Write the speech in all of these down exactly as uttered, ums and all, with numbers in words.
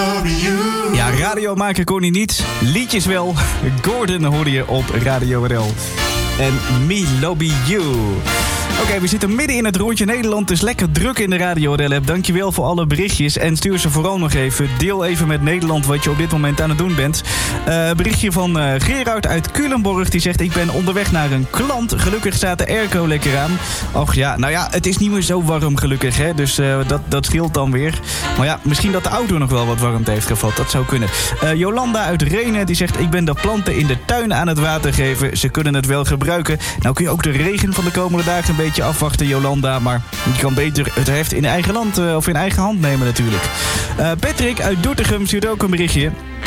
love you. Ja, radio maken kon hij niet. Liedjes wel. Gordon hoorde je op Radio R L. En Me Lobby You. Oké, okay, we zitten midden in het rondje Nederland. Het is lekker druk in de Radio R L-app. Dankjewel voor alle berichtjes. En stuur ze vooral nog even. Deel even met Nederland wat je op dit moment aan het doen bent. Uh, berichtje van uh, Gerard uit Culemborg. Die zegt, ik ben onderweg naar een klant. Gelukkig staat de airco lekker aan. Och ja, nou ja, het is niet meer zo warm gelukkig, hè. Dus uh, dat, dat scheelt dan weer. Maar ja, misschien dat de auto nog wel wat warmte heeft gevat. Dat zou kunnen. Uh, Jolanda uit Renen, die zegt, ik ben de planten in de tuin aan het water geven. Ze kunnen het wel gebruiken. Nou kun je ook de regen van de komende dagen een beetje afwachten, Jolanda. Maar je kan beter het heft in eigen land uh, of in eigen hand nemen natuurlijk. Uh, Patrick uit Doetinchem stuurt ook een berichtje.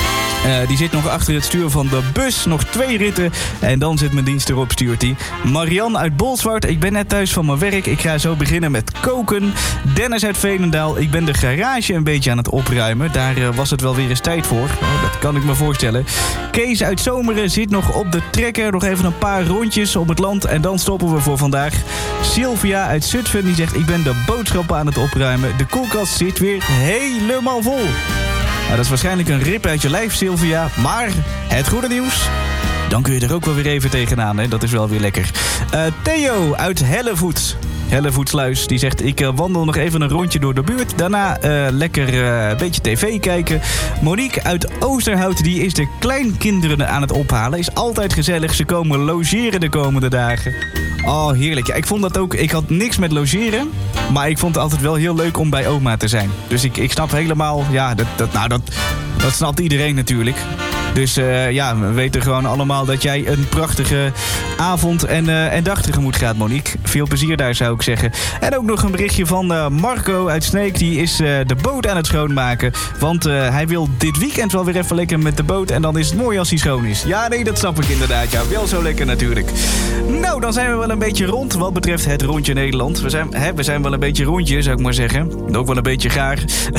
Uh, die zit nog achter het stuur van de bus. Nog twee ritten. En dan zit mijn dienst erop, stuurt hij. Marian uit Bolsward. Ik ben net thuis van mijn werk. Ik ga zo beginnen met koken. Dennis uit Veenendaal. Ik ben de garage een beetje aan het opruimen. Daar uh, was het wel weer eens tijd voor. Oh, dat kan ik me voorstellen. Kees uit Zomeren zit nog op de trekker. Nog even een paar rondjes om het land. En dan stoppen we voor vandaag. Sylvia uit Zutphen die zegt, ik ben de boodschappen aan het opruimen. De koelkast zit weer helemaal vol. Nou, dat is waarschijnlijk een rip uit je lijf, Sylvia. Maar het goede nieuws, dan kun je er ook wel weer even tegenaan. Hè? Dat is wel weer lekker. Uh, Theo uit Hellevoet. Hellevoetsluis, die zegt, ik uh, wandel nog even een rondje door de buurt. Daarna uh, lekker uh, een beetje tv kijken. Monique uit Oosterhout, die is de kleinkinderen aan het ophalen. Is altijd gezellig, ze komen logeren de komende dagen. Oh, heerlijk. Ja, ik vond dat ook, ik had niks met logeren. Maar ik vond het altijd wel heel leuk om bij oma te zijn. Dus ik, ik snap helemaal, ja, dat, dat, nou, dat, dat snapt iedereen natuurlijk. Dus uh, ja, we weten gewoon allemaal dat jij een prachtige avond en, uh, en dag tegemoet gaat, Monique. Veel plezier daar, zou ik zeggen. En ook nog een berichtje van uh, Marco uit Sneek. Die is uh, de boot aan het schoonmaken. Want uh, hij wil dit weekend wel weer even lekker met de boot. En dan is het mooi als hij schoon is. Ja, nee, dat snap ik inderdaad. Ja, wel zo lekker natuurlijk. Nou, dan zijn we wel een beetje rond wat betreft het rondje Nederland. We zijn, hè, we zijn wel een beetje rondje, zou ik maar zeggen. Ook wel een beetje gaar.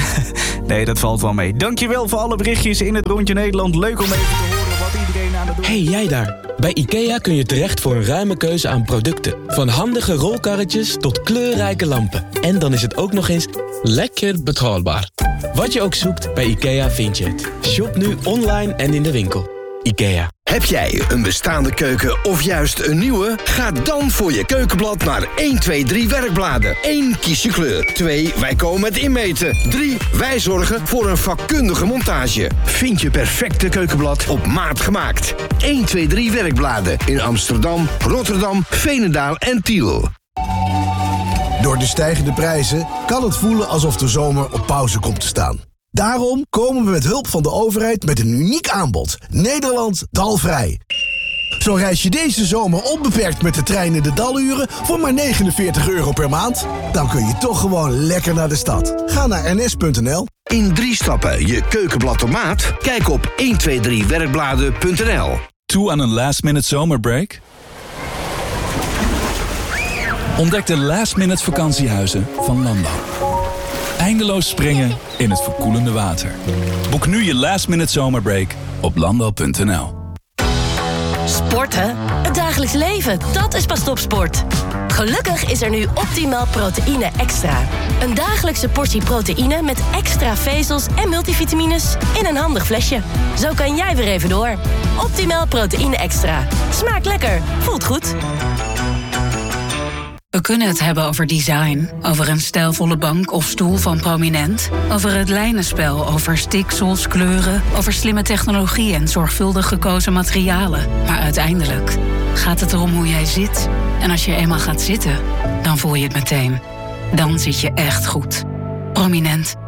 Nee, dat valt wel mee. Dankjewel voor alle berichtjes in het rondje Nederland. Leuk om even te horen wat iedereen aan het doen is. Hey, jij daar. Bij IKEA kun je terecht voor een ruime keuze aan producten. Van handige rolkarretjes tot kleurrijke lampen. En dan is het ook nog eens lekker betaalbaar. Wat je ook zoekt, bij IKEA vind je het. Shop nu online en in de winkel. IKEA. Heb jij een bestaande keuken of juist een nieuwe? Ga dan voor je keukenblad naar één, twee, drie werkbladen. één. Kies je kleur. twee. Wij komen het inmeten. drie. Wij zorgen voor een vakkundige montage. Vind je perfecte keukenblad op maat gemaakt. één, twee, drie werkbladen in Amsterdam, Rotterdam, Veenendaal en Tiel. Door de stijgende prijzen kan het voelen alsof de zomer op pauze komt te staan. Daarom komen we met hulp van de overheid met een uniek aanbod. Nederland dalvrij. Zo reis je deze zomer onbeperkt met de trein in de daluren voor maar negenenveertig euro per maand. Dan kun je toch gewoon lekker naar de stad. Ga naar n s punt n l. In drie stappen je keukenblad op maat? Kijk op één, twee, drie werkbladen punt n l. Toe aan een last-minute zomerbreak? Ontdek de last-minute vakantiehuizen van Landau. Eindeloos springen in het verkoelende water. Boek nu je last-minute zomerbreak op landau punt n l. Sporten? Het dagelijks leven, dat is pas topsport. Gelukkig is er nu Optimal Proteïne Extra. Een dagelijkse portie proteïne met extra vezels en multivitamines in een handig flesje. Zo kan jij weer even door. Optimal Proteïne Extra. Smaakt lekker, voelt goed. We kunnen het hebben over design, over een stijlvolle bank of stoel van Prominent, over het lijnenspel, over stiksels, kleuren, over slimme technologie en zorgvuldig gekozen materialen. Maar uiteindelijk gaat het erom hoe jij zit. En als je eenmaal gaat zitten, dan voel je het meteen. Dan zit je echt goed. Prominent.